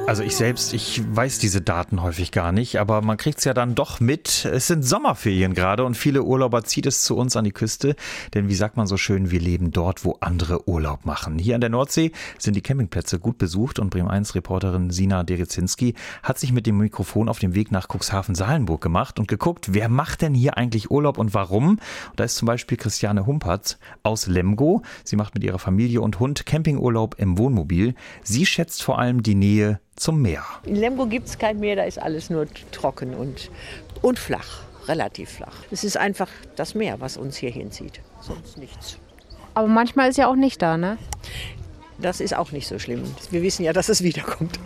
Also ich weiß diese Daten häufig gar nicht, aber man kriegt es ja dann doch mit. Es sind Sommerferien gerade und viele Urlauber zieht es zu uns an die Küste. Denn wie sagt man so schön, wir leben dort, wo andere Urlaub machen. Hier an der Nordsee sind die Campingplätze gut besucht und Bremen-1-Reporterin Sina Derezinski hat sich mit dem Mikrofon auf den Weg nach Cuxhaven-Salenburg gemacht und geguckt, wer macht denn hier eigentlich Urlaub und warum? Und da ist zum Beispiel Christiane Humpertz aus Lemgo. Sie macht mit ihrer Familie und Hund Campingurlaub im Wohnmobil. Sie schätzt vor allem die Nähe zum Meer. In Lemgo gibt es kein Meer, da ist alles nur trocken und flach, relativ flach. Es ist einfach das Meer, was uns hier hinzieht, sonst nichts. Aber manchmal ist ja auch nicht da, ne? Das ist auch nicht so schlimm. Wir wissen ja, dass es wiederkommt.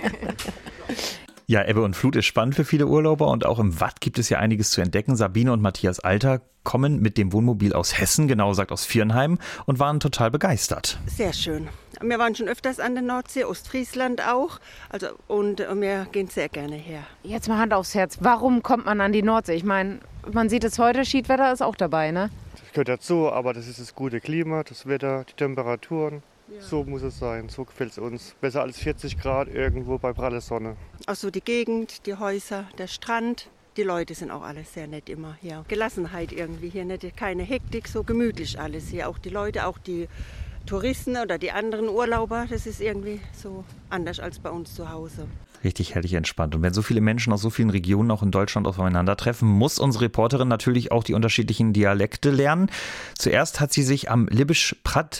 Ja, Ebbe und Flut ist spannend für viele Urlauber und auch im Watt gibt es ja einiges zu entdecken. Sabine und Matthias Alter kommen mit dem Wohnmobil aus Hessen, genauer gesagt aus Viernheim, und waren total begeistert. Sehr schön. Wir waren schon öfters an der Nordsee, Ostfriesland auch, und wir gehen sehr gerne her. Jetzt mal Hand aufs Herz, warum kommt man an die Nordsee? Ich meine, man sieht es heute, Schiedwetter ist auch dabei, ne? Das gehört dazu, aber das ist das gute Klima, das Wetter, die Temperaturen. Ja. So muss es sein, so gefällt es uns. Besser als 40 Grad irgendwo bei praller Sonne. Also die Gegend, die Häuser, der Strand, die Leute sind auch alle sehr nett immer hier. Gelassenheit irgendwie hier, nicht, keine Hektik, so gemütlich alles hier. Auch die Leute, auch die Touristen oder die anderen Urlauber, das ist irgendwie so anders als bei uns zu Hause. Richtig herrlich entspannt. Und wenn so viele Menschen aus so vielen Regionen auch in Deutschland aufeinandertreffen, muss unsere Reporterin natürlich auch die unterschiedlichen Dialekte lernen. Zuerst hat sie sich am Libbisch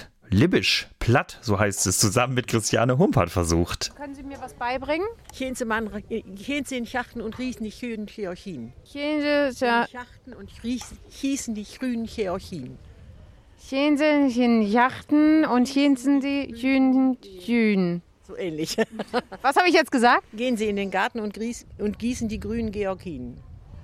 Platt, so heißt es, zusammen mit Christiane Humpertz versucht. Können Sie mir was beibringen? Hier sind Schachten und riechen die grünen Georgien. Schachten und hießen die grünen Georgien. Hier sind Yachten und hier sind die Jünen. So ähnlich. Was habe ich jetzt gesagt? Gehen Sie in den Garten und gießen die grünen Georgien.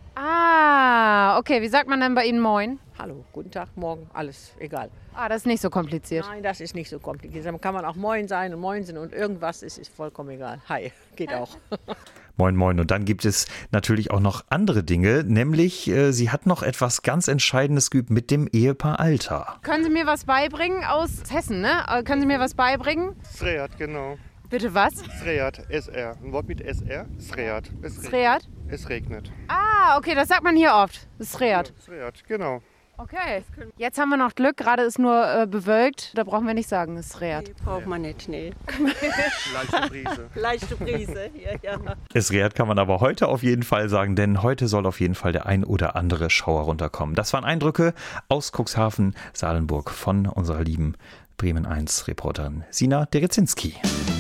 Ah, okay. Wie sagt man denn bei Ihnen Moin? Hallo, guten Tag, morgen, alles egal. Ah, das ist nicht so kompliziert. Nein, das ist nicht so kompliziert. Da kann man auch Moin sein und Moinsen und irgendwas ist vollkommen egal. Hi, geht auch. Moin, moin. Und dann gibt es natürlich auch noch andere Dinge, nämlich sie hat noch etwas ganz Entscheidendes geübt mit dem Ehepaar Alter. Können Sie mir was beibringen aus Hessen, ne? Können Sie mir was beibringen? Sreat, genau. Bitte was? Sreat, SR. Ein Wort mit SR, Sreat. Sreat? Es regnet. Ah, okay, das sagt man hier oft. Sreat. Ja, Sreat, genau. Okay, jetzt haben wir noch Glück, gerade ist nur bewölkt, da brauchen wir nicht sagen, es ist Sreat. Nee, braucht man nicht, nee. Leichte Brise. Leichte Brise, ja. Es Reat kann man aber heute auf jeden Fall sagen, denn heute soll auf jeden Fall der ein oder andere Schauer runterkommen. Das waren Eindrücke aus Cuxhaven, Salenburg von unserer lieben Bremen-1-Reporterin Sina Derezinski.